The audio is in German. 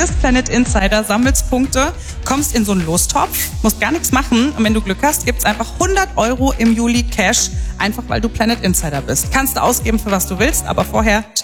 bist Planet Insider, sammelst Punkte, kommst in so einen Lostopf, musst gar nichts machen und wenn du Glück hast, gibt's einfach 100 € im Juli Cash, einfach weil du Planet Insider bist. Kannst du ausgeben, für was du willst, aber vorher check